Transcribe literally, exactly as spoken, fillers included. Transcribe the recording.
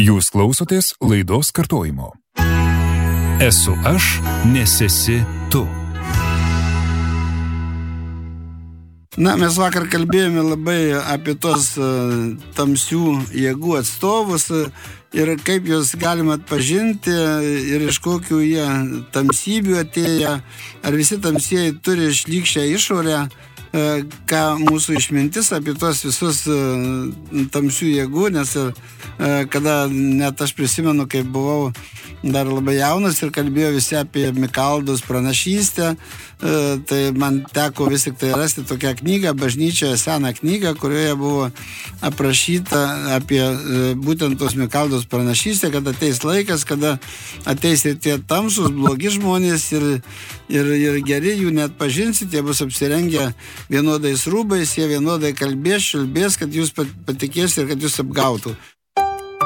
Jūs klausotės laidos kartojimo. Esu aš, nes esi tu. Na, mes vakar kalbėjome labai apie tos uh, tamsių jėgų atstovus uh, ir kaip juos galima atpažinti ir iš kokių jie tamsybių atėję. Ar visi tamsieji turi šlykščią išorę, uh, ką mūsų išmintis apie tos visus uh, tamsių jėgų, nes uh, kada net aš prisimenu, kai buvau dar labai jaunas ir kalbėjo visi apie Mikaldos pranašystę, tai man teko vis tik tai rasti tokią knygą, bažnyčioje seną knygą, kurioje buvo aprašyta apie būtent tos Mikaldos pranašystę, kad ateis laikas, kada ateis ir tie tamsus, blogi žmonės ir, ir, ir geri, jų net pažinsit, jie bus apsirengę vienodais rūbais, jie vienodai kalbės, šilbės, kad jūs patikės ir kad jūs apgautų.